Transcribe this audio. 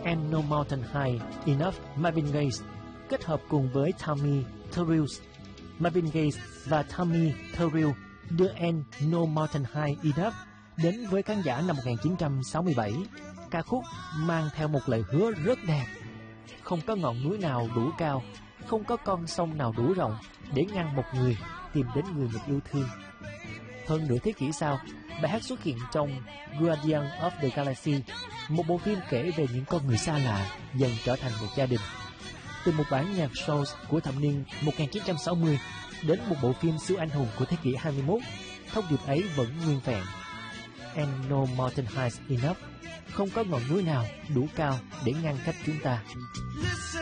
And No Mountain High Enough Marvin Gaye kết hợp cùng với Tammy Terrell. Marvin Gaye và Tammy Terrell đưa And No Mountain High Enough đến với khán giả năm 1967. Ca khúc mang theo một lời hứa rất đẹp. Không có ngọn núi nào đủ cao, không có con sông nào đủ rộng để ngăn một người tìm đến người mình yêu thương. Hơn nửa thế kỷ sau, bài hát xuất hiện trong Guardian of the Galaxy, một bộ phim kể về những con người xa lạ dần trở thành một gia đình. Từ một bản nhạc soul của thập niên 1960 đến một bộ phim siêu anh hùng của thế kỷ 21, thông điệp ấy vẫn nguyên vẹn. And no mountain high enough, không có ngọn núi nào đủ cao để ngăn cách chúng ta.